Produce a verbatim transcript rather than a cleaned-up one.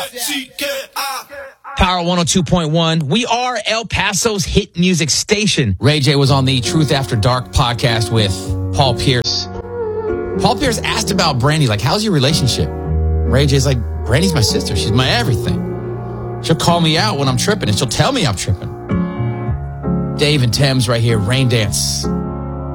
Power one oh two point one. We are El Paso's hit music station. Ray J was on the Truth After Dark podcast with Paul Pierce. Paul Pierce asked about Brandy, like, how's your relationship? Ray J's like, Brandy's my sister. She's my everything. She'll call me out when I'm tripping, and she'll tell me I'm tripping. Dave and Thames right here, Rain Dance.